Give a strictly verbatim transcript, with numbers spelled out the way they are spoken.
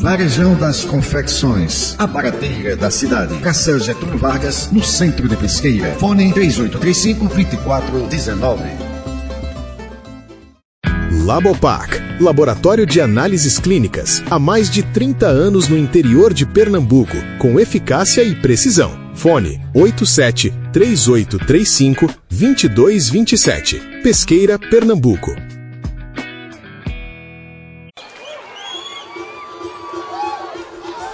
Varejão das Confecções, a barateira da cidade. Cacel Getúlio Vargas, no centro de Pesqueira. Fone três oito três cinco, dois quatro um nove. Labopac, Laboratório de Análises Clínicas, há mais de trinta anos no interior de Pernambuco, com eficácia e precisão. Fone oito sete, três oito três cinco, dois dois dois sete. Pesqueira, Pernambuco.